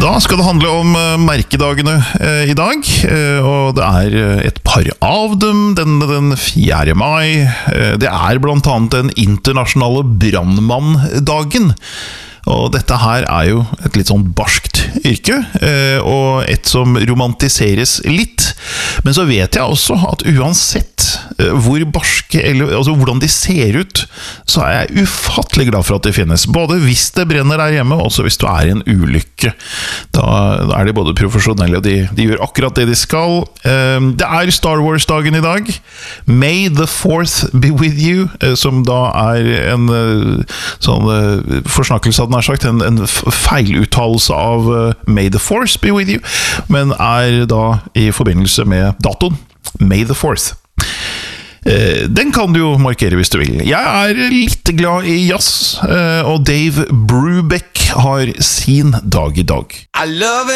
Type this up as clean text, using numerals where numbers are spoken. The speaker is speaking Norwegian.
Da skal det handle om merkedagene i dag, og det et par av dem. Den 4. mai, det blant annet den internasjonale brandmanndagen. Og dette her jo et litt sånn barskt yrke, og et som romantiseres litt. Men så vet jeg også at uansett hvor barske, eller altså hvordan de ser ut, så jeg ufattelig glad for at de finnes. Både hvis det brenner der hjemme, også hvis du i en ulykke. Da de både profesjonelle, og de gjør akkurat det de skal. Det Star Wars-dagen i dag. May the 4th be with you, som da en sånn forsnakkelse av den sagt, en feiluttalelse av May the Force be with you, men da i forbindelse med datoen May the 4th. Den kan du jo markere hvis du vil. Jeg litt glad i jazz, og Dave Brubeck har sin dag i dag. I love